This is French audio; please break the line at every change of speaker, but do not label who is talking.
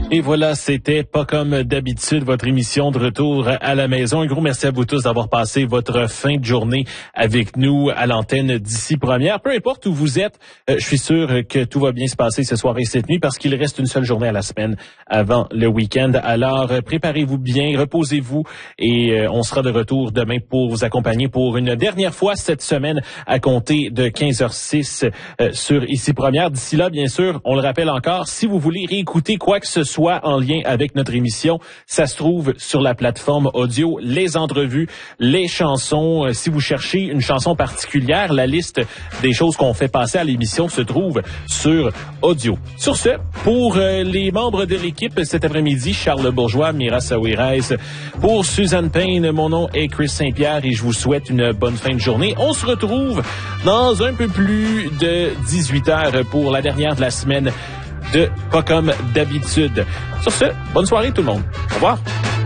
Et voilà, c'était pas comme d'habitude votre émission de retour à la maison. Un gros merci à vous tous d'avoir passé votre fin de journée avec nous à l'antenne d'Ici Première. Peu importe où vous êtes, je suis sûr que tout va bien se passer ce soir et cette nuit parce qu'il reste une seule journée à la semaine avant le week-end. Alors, préparez-vous bien, reposez-vous et on sera de retour demain pour vous accompagner pour une dernière fois cette semaine à compter de 15h06 sur Ici Première. D'ici là, bien sûr, on le rappelle encore, si vous voulez réécouter quoi que ce soit en lien avec notre émission, ça se trouve sur la plateforme audio, les entrevues, les chansons. Si vous cherchez une chanson particulière, la liste des choses qu'on fait passer à l'émission se trouve sur audio. Sur ce, pour les membres de l'équipe cet après-midi, Charles Bourgeois, Mira Saouirez, pour Suzanne Payne, mon nom est Chris Saint-Pierre et je vous souhaite une bonne fin de journée. On se retrouve dans un peu plus de 18h pour la dernière de la semaine de Pas comme d'habitude. Sur ce, bonne soirée tout le monde. Au revoir.